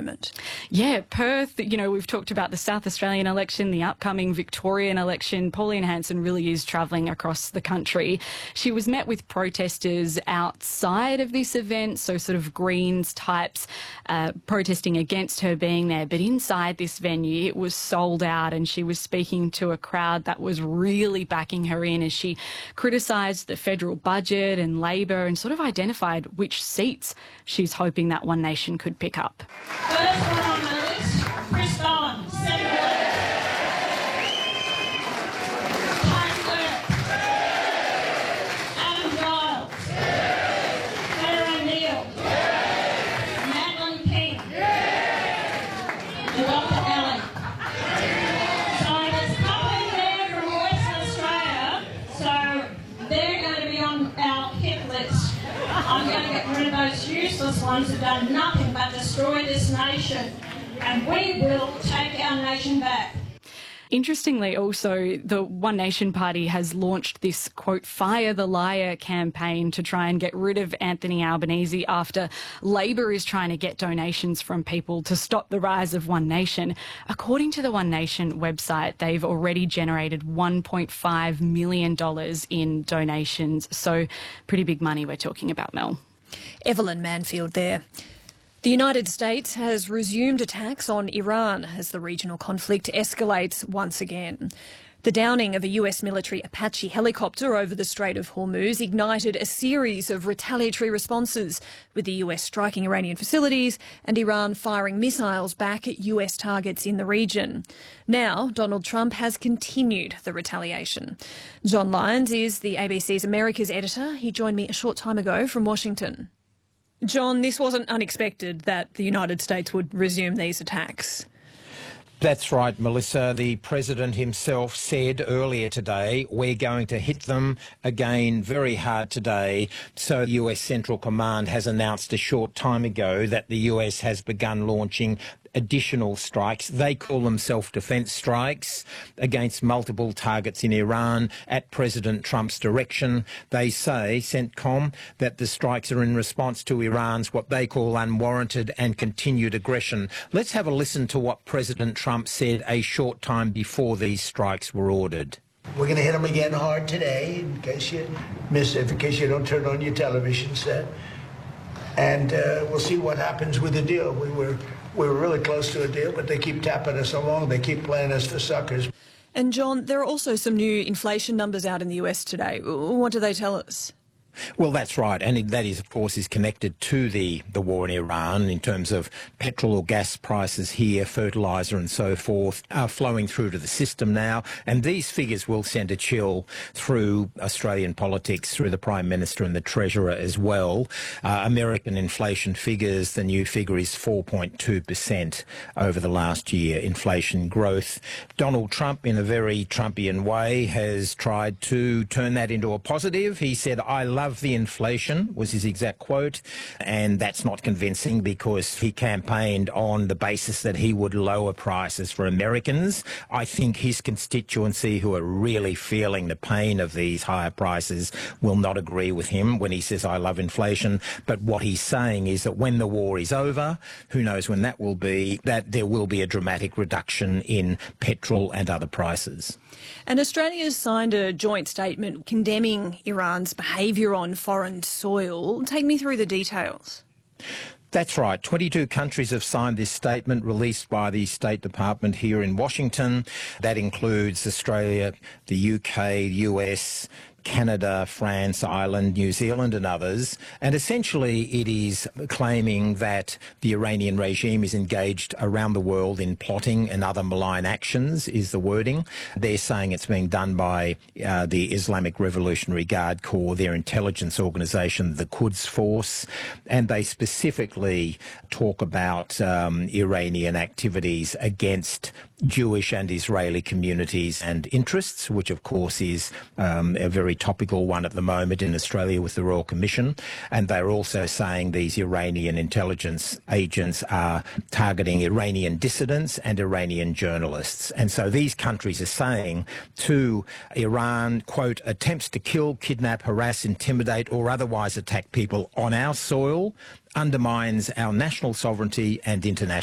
moment. Yeah, Perth, we've talked about the South Australian election, the upcoming Victorian election. Pauline Hanson really is travelling across the country. She was met with protesters outside of this event, so sort of Greens types protesting against her being there. But inside this venue, it was sold out, and she was speaking to a crowd that was really backing her in as she criticised the federal budget and Labor and sort of identified which seats she's hoping that One Nation could pick up. First one on the list, Chris Bowen, Senator. Tony Burke, Adam Giles, Claire O'Neill, Madeline King, and Dr. Allen. So there's a couple in there from Western Australia, so they're going to be on our hit list. I'm going to get rid of those useless ones who've done nothing but destroy this nation, and we will take our nation back. Interestingly, also, the One Nation Party has launched this, quote, Fire the Liar campaign to try and get rid of Anthony Albanese after Labor is trying to get donations from people to stop the rise of One Nation. According to the One Nation website, they've already generated $1.5 million in donations. So pretty big money we're talking about, Mel. Evelyn Manfield there. The United States has resumed attacks on Iran as the regional conflict escalates once again. The downing of a US military Apache helicopter over the Strait of Hormuz ignited a series of retaliatory responses, with the US striking Iranian facilities and Iran firing missiles back at US targets in the region. Now, Donald Trump has continued the retaliation. John Lyons is the ABC's Americas editor. He joined me a short time ago from Washington. John, this wasn't unexpected that the United States would resume these attacks. That's right, Melissa. The President himself said earlier today, we're going to hit them again very hard today. So the US Central Command has announced a short time ago that the US has begun launching additional strikes. They call them self-defence strikes against multiple targets in Iran at President Trump's direction. They say, CENTCOM, that the strikes are in response to Iran's what they call unwarranted and continued aggression. Let's have a listen to what President Trump said a short time before these strikes were ordered. We're going to hit them again hard today, in case you miss it, in case you don't turn on your television set. And we'll see what happens with the deal. We were really close to a deal, but they keep tapping us along. They keep playing us for suckers. And John, there are also some new inflation numbers out in the US today. What do they tell us? Well, that's right, and that is, of course, is connected to the war in Iran in terms of petrol or gas prices here, fertiliser and so forth, are flowing through to the system now, and these figures will send a chill through Australian politics, through the Prime Minister and the Treasurer as well. American inflation figures, the new figure is 4.2% over the last year, inflation growth. Donald Trump, in a very Trumpian way, has tried to turn that into a positive. He said, I love the inflation, was his exact quote, and that's not convincing because he campaigned on the basis that he would lower prices for Americans. I think his constituency, who are really feeling the pain of these higher prices, will not agree with him when he says, I love inflation. But what he's saying is that when the war is over, who knows when that will be, that there will be a dramatic reduction in petrol and other prices. And Australia's signed a joint statement condemning Iran's behaviour on foreign soil. Take me through the details. That's right. 22 countries have signed this statement released by the State Department here in Washington. That includes Australia, the UK, US, Canada, France, Ireland, New Zealand and others. And essentially it is claiming that the Iranian regime is engaged around the world in plotting and other malign actions, is the wording. They're saying it's being done by the Islamic Revolutionary Guard Corps, their intelligence organisation, the Quds Force, and they specifically talk about Iranian activities against Jewish and Israeli communities and interests, which of course is a very topical one at the moment in Australia with the Royal Commission. And they're also saying these Iranian intelligence agents are targeting Iranian dissidents and Iranian journalists. And so these countries are saying to Iran, quote, attempts to kill, kidnap, harass, intimidate or otherwise attack people on our soil undermines our national sovereignty and international